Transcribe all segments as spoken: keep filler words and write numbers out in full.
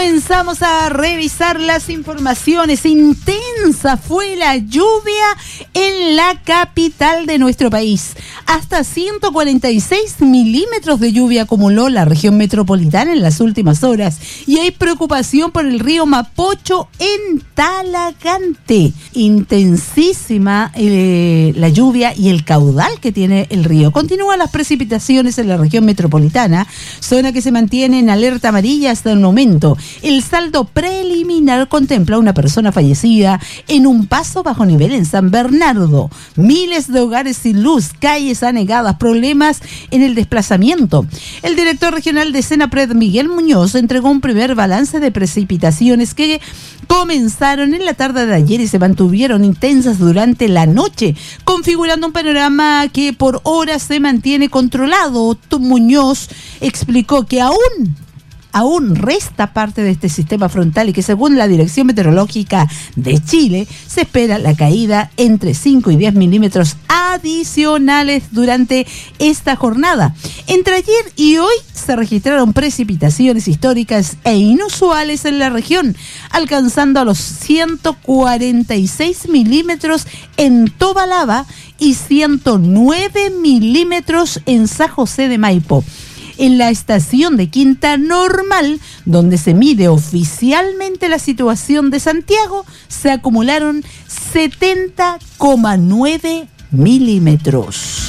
Comenzamos a revisar las informaciones. Intensa fue la lluvia en la capital de nuestro país. Hasta ciento cuarenta y seis milímetros de lluvia acumuló la región metropolitana en las últimas horas. Y hay preocupación por el río Mapocho en Talagante. Intensísima eh, la lluvia y el caudal que tiene el río. Continúan las precipitaciones en la región metropolitana, zona que se mantiene en alerta amarilla hasta el momento. El saldo preliminar contempla una persona fallecida en un paso bajo nivel en San Bernardo. Miles de hogares sin luz, calles anegadas, problemas en el desplazamiento. El director regional de Senapred, Miguel Muñoz, entregó un primer balance de precipitaciones que comenzaron en la tarde de ayer y se mantuvieron intensas durante la noche, configurando un panorama que por horas se mantiene controlado. Muñoz explicó que aún Aún resta parte de este sistema frontal y que según la Dirección Meteorológica de Chile se espera la caída entre cinco y diez milímetros adicionales durante esta jornada. Entre ayer y hoy se registraron precipitaciones históricas e inusuales en la región, alcanzando a los ciento cuarenta y seis milímetros en Tobalaba y ciento nueve milímetros en San José de Maipo. En la estación de Quinta Normal, donde se mide oficialmente la situación de Santiago, se acumularon setenta coma nueve milímetros.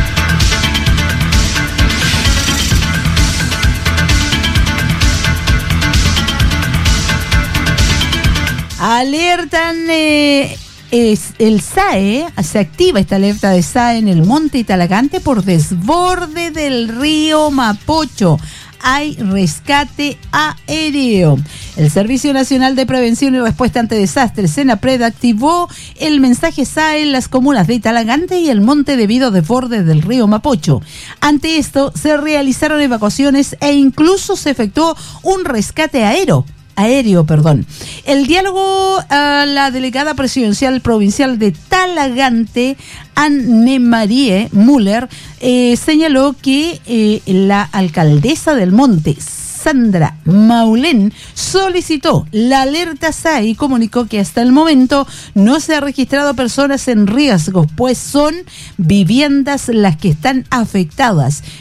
Alertan... Eh, Es el S A E, se activa esta alerta de S A E en el monte Talagante por desborde del río Mapocho. Hay rescate aéreo. El Servicio Nacional de Prevención y Respuesta ante Desastres, Senapred, activó el mensaje S A E en las comunas de Talagante y el monte debido a desbordes del río Mapocho. Ante esto, se realizaron evacuaciones e incluso se efectuó un rescate aéreo. aéreo, perdón. El diálogo a la delegada presidencial provincial de Talagante, Anne-Marie Müller, eh, señaló que eh, la alcaldesa del Monte, Sandra Maulén, solicitó la alerta S A E y comunicó que hasta el momento no se ha registrado personas en riesgo, pues son viviendas las que están afectadas.